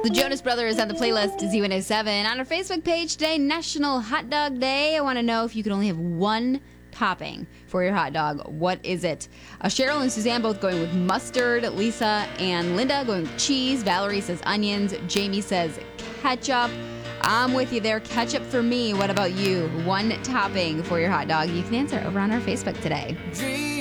The Jonas Brothers on the playlist is Z107. On our Facebook page today, National Hot Dog Day. I want to know if you could only have one topping for your hot dog. What is it? Cheryl and Suzanne both going with mustard. Lisa and Linda going with cheese. Valerie says onions. Jamie says ketchup. I'm with you there. Ketchup for me. What about you? One topping for your hot dog. You can answer over on our Facebook today.